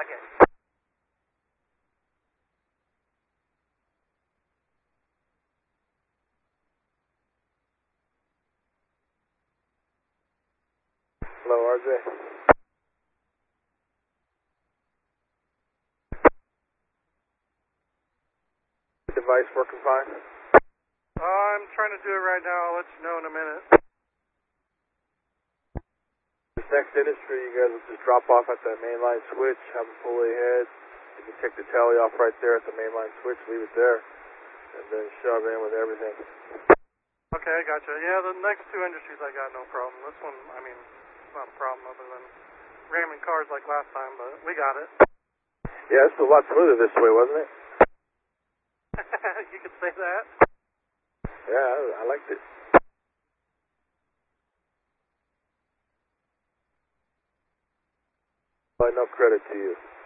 second. Hello, RJ. Device working fine? I'm trying to do it right now. I'll let you know in a minute. This next industry, you guys will just drop off at that mainline switch, have a pull ahead. You can take the tally off right there at the mainline switch, leave it there, and then shove in with everything. Okay, I gotcha. Yeah, the next two industries I got no problem. This one, I mean, it's not a problem other than ramming cars like last time, but we got it. Yeah, it's a lot smoother this way, wasn't it? You could say that. Yeah, I liked it. Enough credit to you.